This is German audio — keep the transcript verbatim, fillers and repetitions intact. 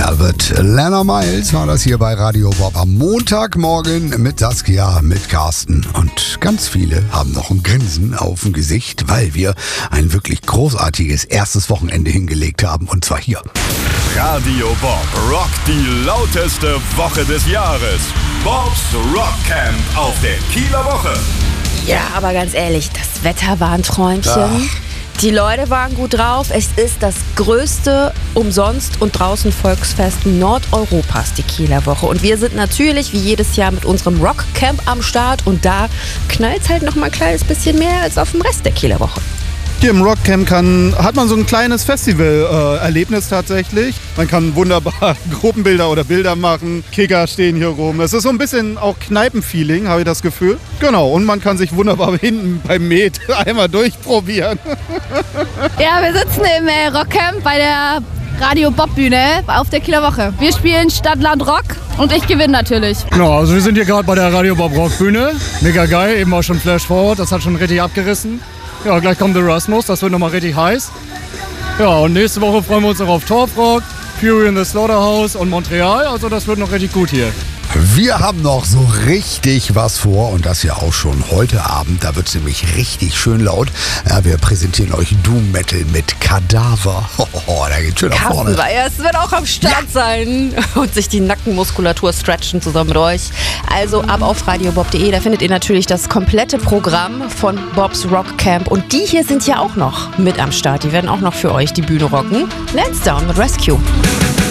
Da wird Lana Miles, war das hier bei Radio Bob am Montagmorgen mit Saskia, mit Carsten. Und ganz viele haben noch ein Grinsen auf dem Gesicht, weil wir ein wirklich großartiges erstes Wochenende hingelegt haben. Und zwar hier. Radio Bob rockt die lauteste Woche des Jahres. Bobs Rockcamp auf der Kieler Woche. Ja, aber ganz ehrlich, das Wetter war ein Träumchen. Ach. Die Leute waren gut drauf. Es ist das größte Umsonst- und Draußen-Volksfest Nordeuropas, die Kieler Woche. Und wir sind natürlich wie jedes Jahr mit unserem Rockcamp am Start. Und da knallt es halt noch mal ein kleines bisschen mehr als auf dem Rest der Kieler Woche. Hier im Rockcamp kann, hat man so ein kleines Festival-Erlebnis äh, tatsächlich. Man kann wunderbar Gruppenbilder oder Bilder machen. Kicker stehen hier rum. Es ist so ein bisschen auch Kneipenfeeling, habe ich das Gefühl. Genau, und man kann sich wunderbar hinten beim Met einmal durchprobieren. Ja, wir sitzen im äh, Rockcamp bei der Radio Bob Bühne auf der Kieler Woche. Wir spielen Stadt, Land, Rock und ich gewinne natürlich. Genau, also wir sind hier gerade bei der Radio Bob Rock Bühne. Mega geil, eben auch schon Flash Forward, das hat schon richtig abgerissen. Ja, gleich kommt Erasmus, das wird nochmal richtig heiß. Ja, und nächste Woche freuen wir uns noch auf Torfrock, Fury in the Slaughterhouse und Montreal. Also das wird noch richtig gut hier. Wir haben noch so richtig was vor und das ja auch schon heute Abend. Da wird es nämlich richtig schön laut. Ja, wir präsentieren euch Doom Metal mit Kadaver. Oh, da geht schön nach vorne. Carsten Weyers wird auch am Start ja. sein und sich die Nackenmuskulatur stretchen zusammen mit euch. Also ab auf radio bob punkt de, da findet ihr natürlich das komplette Programm von Bobs Rockcamp. Und die hier sind ja auch noch mit am Start. Die werden auch noch für euch die Bühne rocken. Let's Down mit Rescue.